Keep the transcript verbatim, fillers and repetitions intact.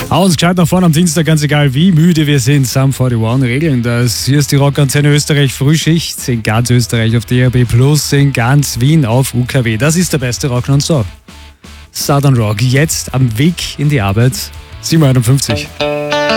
Aus, gescheit nach vorne am Dienstag, ganz egal wie müde wir sind. Sum einundvierzig regeln das. Hier ist die Rockantenne Österreich Frühschicht in ganz Österreich auf D A B plus, in ganz Wien auf U K W. Das ist der beste Rock nonstop. Southern Rock, jetzt am Weg in die Arbeit. sieben Uhr einundfünfzig.